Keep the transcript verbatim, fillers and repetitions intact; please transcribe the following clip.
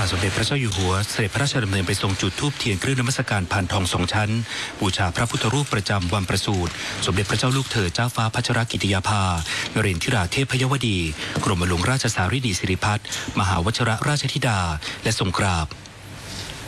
าสมเด็จพระเจ้าอยู่หัวเสด็จพระราชดำเนินไปทรงจุดธูปเทียนเครื่องนมัสการพานทองสองชั้นบูชาพระพุทธรูปประจำวันประสูติสมเด็จพระเจ้าลูกเธอเจ้าฟ้าพัชรกิติยาภานเรนทิราเทพยวดีกรมหลวงราชสารินีสิริพัฒน์มหาวชิรราชธิดาและทรงกราบ